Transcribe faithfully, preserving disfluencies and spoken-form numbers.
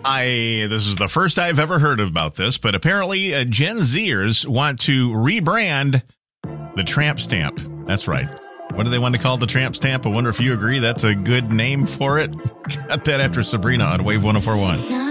I this is the first I've ever heard about this, but apparently uh, Gen Zers want to rebrand the tramp stamp. That's right. What do they want to call the tramp stamp? I wonder if you agree that's a good name for it. Got that after Sabrina on Wave one oh four point one.